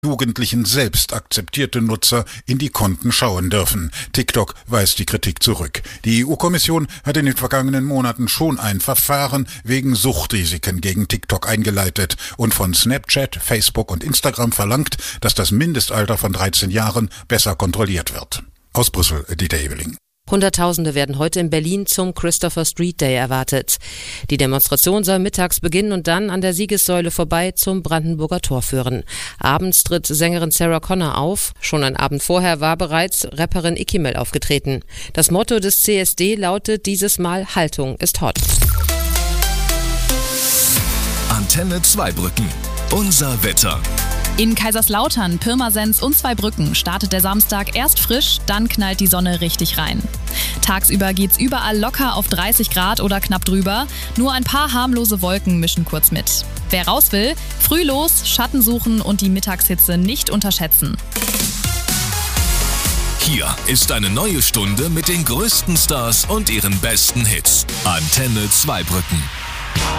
Jugendlichen selbst akzeptierte Nutzer in die Konten schauen dürfen. TikTok weist die Kritik zurück. Die EU-Kommission hat in den vergangenen Monaten schon ein Verfahren wegen Suchtrisiken gegen TikTok eingeleitet und von Snapchat, Facebook und Instagram verlangt, dass das Mindestalter von 13 Jahren besser kontrolliert wird. Aus Brüssel, Dieter Ebeling. Hunderttausende werden heute in Berlin zum Christopher Street Day erwartet. Die Demonstration soll mittags beginnen und dann an der Siegessäule vorbei zum Brandenburger Tor führen. Abends tritt Sängerin Sarah Connor auf. Schon einen Abend vorher war bereits Rapperin Ikimel aufgetreten. Das Motto des CSD lautet dieses Mal: Haltung ist hot. Antenne Zweibrücken. Unser Wetter. In Kaiserslautern, Pirmasens und Zweibrücken startet der Samstag erst frisch, dann knallt die Sonne richtig rein. Tagsüber geht's überall locker auf 30 Grad oder knapp drüber. Nur ein paar harmlose Wolken mischen kurz mit. Wer raus will, früh los, Schatten suchen und die Mittagshitze nicht unterschätzen. Hier ist eine neue Stunde mit den größten Stars und ihren besten Hits. Antenne Zweibrücken.